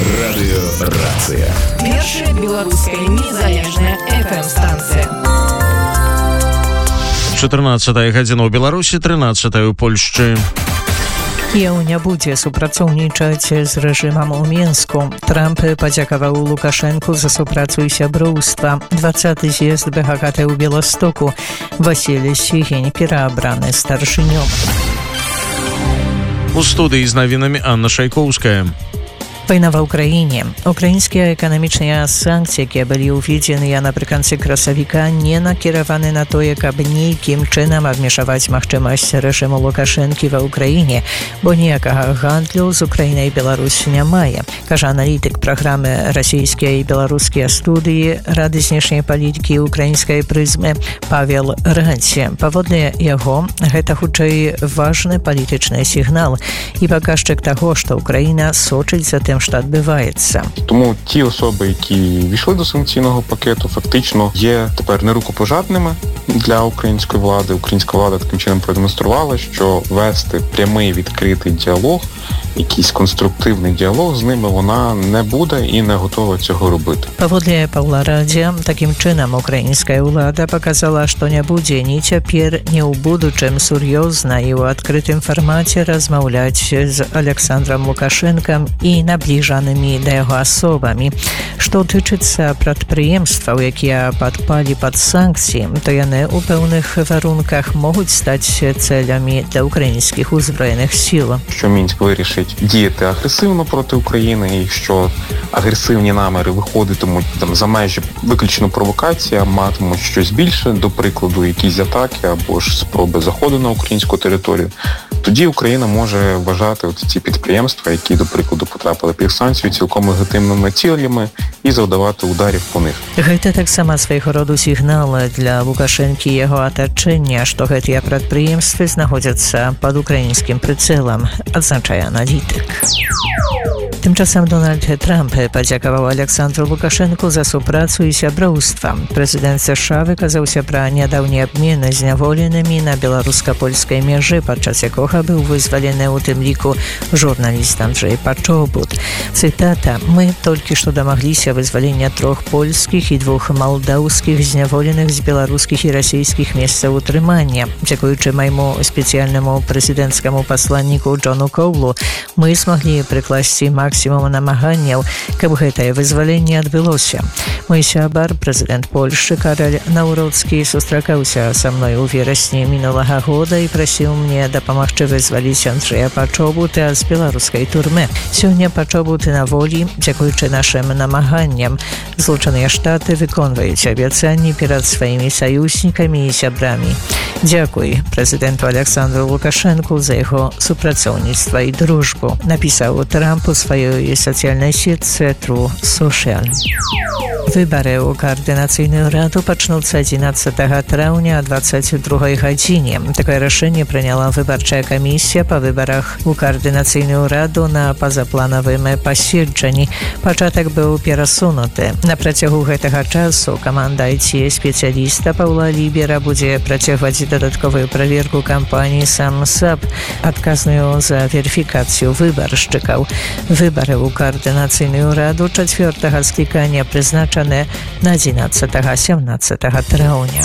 Радыёрацыя. Першая беларуская незалежная FM-станція. 14 гадзіна ў Беларусі, 13 ў Польшчы. Кіеў не будзе супрацоўнічаць з рэжымам у Мінску. Трамп падзякаваў Лукашэнку за супрацу і сяброўства. 20-й з'езд БГКТ ў Беластоку. Васіль Сігень пераабраны старшынём. У студыі з навінамі Анна Шайкоўская. Вайна ва ўкраіне. Украінскія эканамічныя санкцыі, якія былі ўведзеныя напрыканцы красавіка, не накіраваны на тое, каб нейкім чынам абмежаваць магчымасць рэжыму Лукашэнкі ва ўкраіне, бо ніякага гандлю з Украінай Беларусь не мае, кажа аналітык праграмы расійскія і беларускія студыі Рады знешняй палітыкі украінскай прызмы Павел Ранці. Паводле яго, гэта хутчэй важны палітычны сігнал і паказчык таго, што Украіна сочыць за тим, що відбувається. Тому ті особи, які війшли до санкційного пакету, фактично є тепер нерукопожатними для української влади. Українська влада таким чином продемонструвала, що вести прямий відкритий діалог, якийсь конструктивний діалог з ними вона не буде і не готова цього робити. Паводле Павла Радзя, таким чином українська влада показала, що не буде ні цяпер, ні ў будучым сур'ёзна і ў адкрытым фармаце размаўляць з Александром Лукашенком і набліжанымі да яго асобамі. Што тычыцца прадпрыемстваў, якія падпалі пад санкцыі, то яны ў пэўных варунках могуць стаць цэлямі для українських узброєних сил. Що Мінськ вирішить діяти агресивно проти України і що агресивні наміри виходитимуть за межі виключно провокації, а матимуть щось більше, до прикладу, якісь атаки або ж спроби заходу на українську територію, тоді Україна може вважати ці підприємства, які, до прикладу, потрапили під санкцію, цілком легітимними цілями і завдавати ударів по них. Гэта таксама свайго роду сігнал для Лукашэнкі і яго атачэння, што гэтыя прадпрыемствы знаходзяцца пад украінскім прыцэлам, адзначае аналітык. Тymczasem Donald Trump падзякаваў Александру Лукашэнку за супрацу і сяброўства. Прэзідэнт США выказаўся пра нядаўні абмен зняволенымі на беларуска-польскай мяжы, падчас якога быў вызвалены ў тым ліку журналіст Анджэй Пачобут. Цытата: «Мы толькі што дамагліся вызвалення 3 польскіх і 2 малдаўскіх зняволеных з беларускіх і расійскіх месцаў утрымання. Дзякуючы майму спецыяльнаму прэзідэнцкаму пасланніку Джону Коулу мы смаглі прыкласці максімум намаганняў, каб гэтае вызваленне адбылося. Мой сябар, прэзідэнт Польшчы Караль Наўроцкі, сустракаўся са мной у верасні мінулага года і прасіў мне дапамагчы вызваліць Анджэя Пачобута з беларускай турмы. Сёння Пачобуты на волі, дзякуючы нашым намаганням. Злучаныя Штаты выконваюць абяцанні перад сваімі саюзнікамі і сябрамі. Дзякуй прэзідэнту Александру Лукашэнку за яго супрацоўніцтва і дружбу», напісаў Трамп у сваёй сацыяльнай сетцы True Social. Выбары ў каардынацыйную раду пачнуцца 11 траўня о 22 гадзіне. Такое рашэнне прыняла выбарчая камісія па выбарах у каардынацыйную раду на пазапланавым паседжанні. Пачатак быў перасунуты. На працягу гэтага часу каманда IT-спецыяліста Паўла Лібера будзе працягваць дадатковую праверку кампаніі «Самсап», адказную за верыфікацыю выбаршчыкаў. Выбары ў каардынацыйную раду 4-го склікання прызначаны на 11-17 траўня.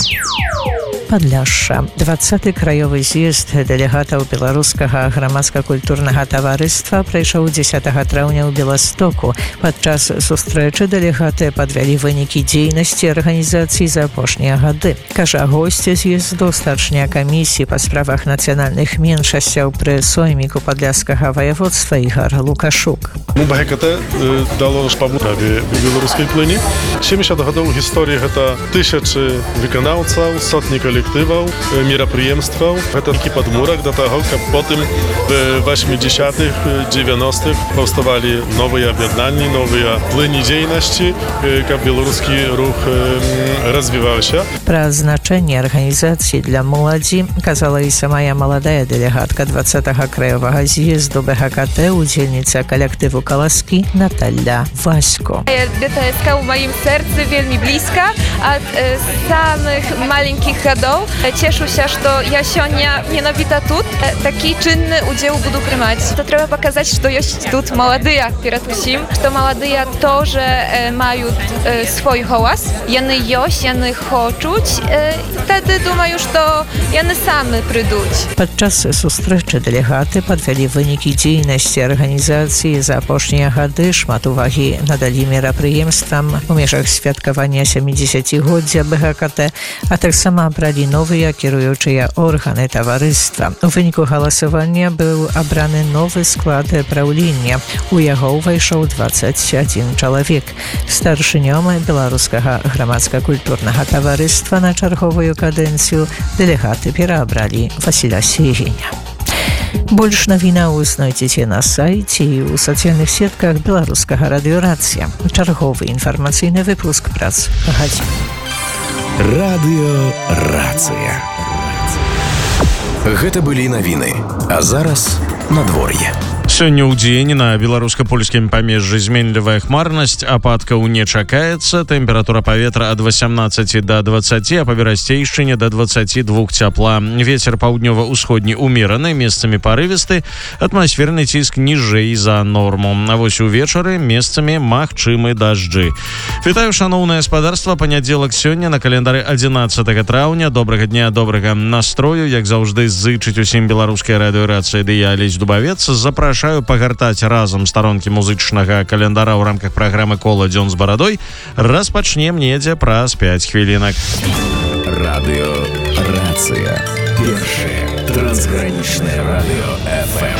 Падляшша. 20-й краёвы з'езд дэлегатаў беларускага грамадска-культурнага таварыства прайшоў 10 траўня ў Беластоку. Падчас сустрэчы дэлегаты падвялі вынікі дзейнасці арганізацыі за апошнія гады. Кажа госць з'езду старшыня камісіі па справах нацыянальных меншасцяў пры сойміку падляшскага ваяводства Ігар Лукашук. БГКТ дало шпабу праве беларускай плыні. 70 гадоў гісторыі гэта тысячы выканаўцаў, сотні калектываў, мерапрыемстваў. Гэта такі падмурак да таго, каб потым в 80-х, 90-х паўставалі новыя аб'яднанні, новыя плыні дзейнасці, каб беларускі рух развіваўся. Пра значэнне арганізацыі для моладзі казала і самая маладая дэлегатка 20-го краёвага з'езду БГКТ, удзельніца калектыву «Каласкі» Наталя Васько. ДТСК ў маім сэрцы вельмі блізка. Ад самых маленькіх гадоў Украіну. Цешуся, што я сёння менавіта тут такі чынны удзел буду прымаць. То трэба паказаць, што ёсць тут маладыя перад усім, што маладыя тоже маюць свой голас. Яны ёсць, яны хочуць. Тады думаю, што яны самі прыйдуць. Падчас сустрэчы дэлегаты падвялі вынікі дзейнасці арганізацыі за апошнія гады, шмат увагі надалі мерапрыемствам у межах святкавання 70-годдзя БГКТ, а таксама абралі новыя кіруючыя органы таварыства. У выніку галасавання быў абраны новы склад праўлення. У яго ўвайшоў 21 чалавек. Старшынём беларускага грамадска-культурнага таварыства на чарговую кадэнцыю дэлегаты пераабралі Васіля Севеня. Больш навінаў знойдзеце на сайце і ў сацыяльных сетках беларускага радыёрацыя. Чарговы інфармацыйны выпуск прац гадзін. Радыёрацыя. Гэта былі навіны, а зараз надвор'е. Сёння ў дзень на беларуска-польскім памежжы зменлівая хмарнасць, ападкаў не чакаецца, тэмпература паветра ад 18 до 20, а па берасцейшчыне до 22 цяпла. Вецер паўднёва-ўсходні умераны, месцамі парывісты, атмасферны ціск ніжэй за норму. А вось увечары месцамі магчымы дажджы. Вітаю, шаноўнае гаспадарства, панядзелак сёння на календары 11 траўня. Добрага дня, добрага настрою, як заўжды зычыць усім беларускай радыёрацыі ды я, Алесь Дубавец, запрашаю пагартаць разам старонкі музычнага календара ў рамках праграмы «Кола дзён з барадой». Распачнем недзе праз 5 хвілінак. Радыёрацыя. Першае трансгранічнае радыё FM.